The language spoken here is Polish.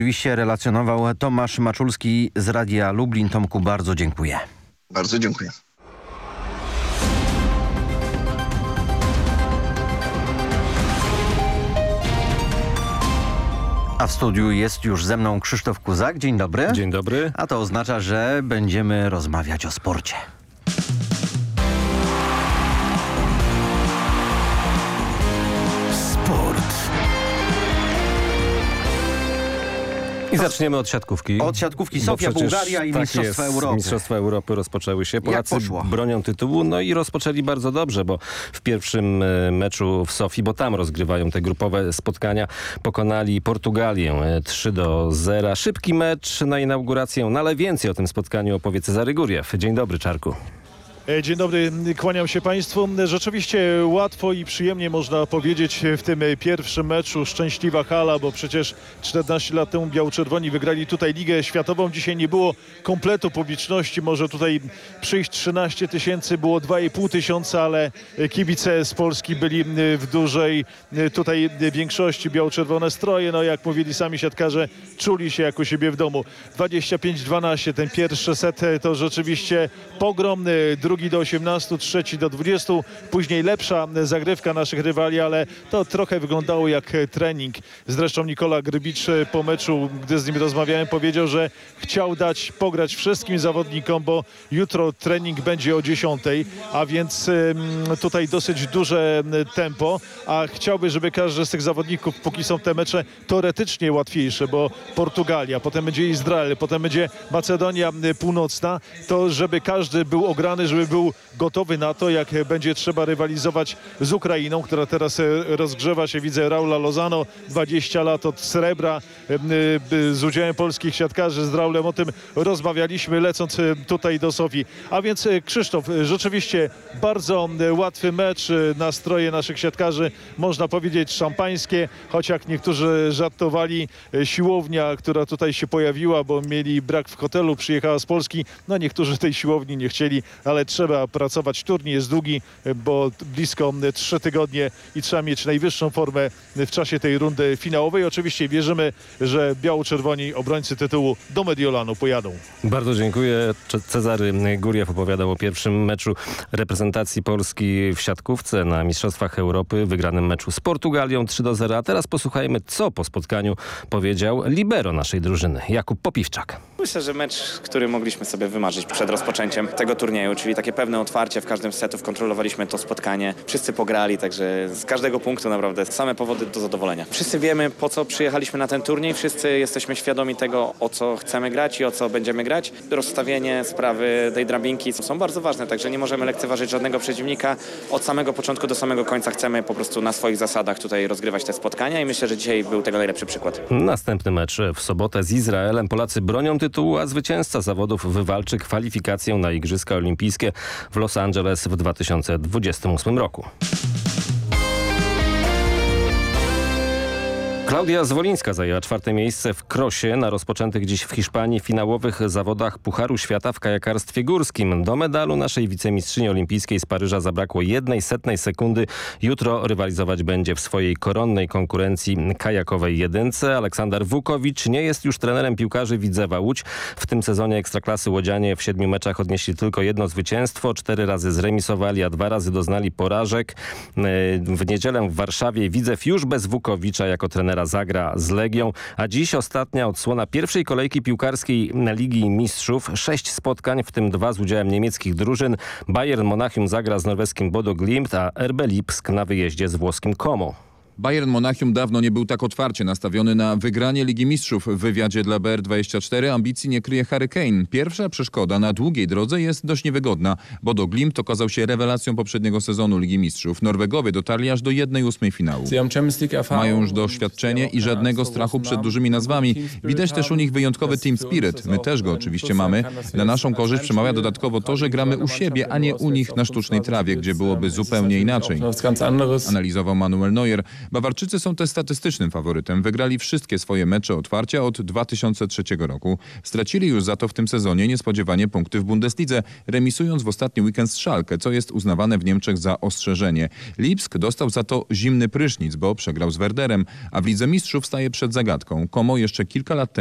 Oczywiście relacjonował Tomasz Maczulski z Radia Lublin. Tomku, bardzo dziękuję. Bardzo dziękuję. A w studiu jest już ze mną Krzysztof Kuzak. Dzień dobry. Dzień dobry. A to oznacza, że będziemy rozmawiać o sporcie. Sport. I zaczniemy od siatkówki. Od siatkówki Sofia, Bułgaria i Mistrzostwa Europy. Mistrzostwa Europy rozpoczęły się. Polacy poszło? bronią tytułu, no i rozpoczęli bardzo dobrze, bo w pierwszym meczu w Sofii, bo tam rozgrywają te grupowe spotkania, pokonali Portugalię 3-0. Szybki mecz na inaugurację, no ale więcej o tym spotkaniu opowie Cezary Guriew. Dzień dobry, Czarku. Dzień dobry, kłaniam się Państwu. Rzeczywiście łatwo i przyjemnie można powiedzieć w tym pierwszym meczu. Szczęśliwa hala, bo przecież 14 lat temu biało-czerwoni wygrali tutaj Ligę Światową. Dzisiaj nie było kompletu publiczności. Może tutaj przyjść 13 tysięcy, było 2,5 tysiąca, ale kibice z Polski byli w dużej tutaj większości. Biało-czerwone stroje, no jak mówili sami siatkarze, czuli się jak u siebie w domu. 25-12, ten pierwszy set to rzeczywiście pogrom. Drugi do 18, trzeci do 20. Później lepsza zagrywka naszych rywali, ale to trochę wyglądało jak trening. Zresztą Nikola Grybicz po meczu, gdy z nim rozmawiałem, powiedział, że chciał dać pograć wszystkim zawodnikom, bo jutro trening będzie o 10, a więc tutaj dosyć duże tempo, a chciałby, żeby każdy z tych zawodników, póki są te mecze teoretycznie łatwiejsze, bo Portugalia, potem będzie Izrael, potem będzie Macedonia Północna, to żeby każdy był ograny, żeby był gotowy na to, jak będzie trzeba rywalizować z Ukrainą, która teraz rozgrzewa się. Widzę Raula Lozano, 20 lat od srebra, z udziałem polskich siatkarzy. Z Raulem o tym rozmawialiśmy, lecąc tutaj do Sofii. A więc Krzysztof, rzeczywiście bardzo łatwy mecz. Nastroje naszych siatkarzy, można powiedzieć, szampańskie, choć jak niektórzy żartowali, siłownia, która tutaj się pojawiła, bo mieli brak w hotelu, przyjechała z Polski. No niektórzy tej siłowni nie chcieli, ale trzeba pracować. Turniej jest długi, bo blisko 3 tygodnie i trzeba mieć najwyższą formę w czasie tej rundy finałowej. Oczywiście wierzymy, że biało-czerwoni obrońcy tytułu do Mediolanu pojadą. Bardzo dziękuję. Cezary Guriew opowiadał o pierwszym meczu reprezentacji Polski w siatkówce na Mistrzostwach Europy, wygranym meczu z Portugalią 3-0. A teraz posłuchajmy, co po spotkaniu powiedział libero naszej drużyny, Jakub Popiwczak. Myślę, że mecz, który mogliśmy sobie wymarzyć przed rozpoczęciem tego turnieju, czyli takie pewne otwarcie w każdym z setów, kontrolowaliśmy to spotkanie. Wszyscy pograli, także z każdego punktu naprawdę same powody do zadowolenia. Wszyscy wiemy, po co przyjechaliśmy na ten turniej, wszyscy jesteśmy świadomi tego, o co chcemy grać i o co będziemy grać. Rozstawienie, sprawy tej drabinki są bardzo ważne, także nie możemy lekceważyć żadnego przeciwnika. Od samego początku do samego końca chcemy po prostu na swoich zasadach tutaj rozgrywać te spotkania i myślę, że dzisiaj był tego najlepszy przykład. Następny mecz w sobotę z Izraelem. Polacy bronią tytułu, a zwycięzca zawodów wywalczy kwalifikację na Igrzyska Olimpijskie w Los Angeles w 2028 roku. Klaudia Zwolińska zajęła 4. miejsce w krosie na rozpoczętych dziś w Hiszpanii finałowych zawodach Pucharu Świata w kajakarstwie górskim. Do medalu naszej wicemistrzyni olimpijskiej z Paryża zabrakło 0,01 sekundy. Jutro rywalizować będzie w swojej koronnej konkurencji kajakowej jedynce. Aleksander Wukowicz nie jest już trenerem piłkarzy Widzewa Łódź. W tym sezonie Ekstraklasy łodzianie w 7 meczach odnieśli tylko 1 zwycięstwo, 4 razy zremisowali, a 2 razy doznali porażek. W niedzielę w Warszawie Widzew już bez Wukowicza jako trenera zagra z Legią, a dziś ostatnia odsłona pierwszej kolejki piłkarskiej Ligi Mistrzów. 6 spotkań, w tym 2 z udziałem niemieckich drużyn. Bayern Monachium zagra z norweskim Bodo Glimt, a RB Lipsk na wyjeździe z włoskim Como. Bayern Monachium dawno nie był tak otwarcie nastawiony na wygranie Ligi Mistrzów. W wywiadzie dla BR24 ambicji nie kryje Harry Kane. Pierwsza przeszkoda na długiej drodze jest dość niewygodna. Bodo Glimt okazał się rewelacją poprzedniego sezonu Ligi Mistrzów. Norwegowie dotarli aż do 1/8 finału. Mają już doświadczenie i żadnego strachu przed dużymi nazwami. Widać też u nich wyjątkowy team spirit. My też go oczywiście mamy. Na naszą korzyść przemawia dodatkowo to, że gramy u siebie, a nie u nich na sztucznej trawie, gdzie byłoby zupełnie inaczej. Analizował Manuel Neuer. Bawarczycy są też statystycznym faworytem. Wygrali wszystkie swoje mecze otwarcia od 2003 roku. Stracili już za to w tym sezonie niespodziewanie punkty w Bundeslidze, remisując w ostatni weekend z Schalke, co jest uznawane w Niemczech za ostrzeżenie. Lipsk dostał za to zimny prysznic, bo przegrał z Werderem, a w Lidze Mistrzów staje przed zagadką. Como jeszcze kilka lat temu